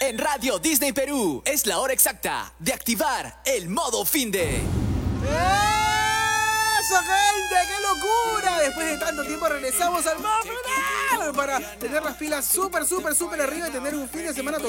En Radio Disney Perú es la hora exacta de activar el modo finde. ¡Eso, gente! ¡Qué locura! Después de tanto tiempo regresamos al modo final para tener las pilas súper arriba y tener un fin de semana total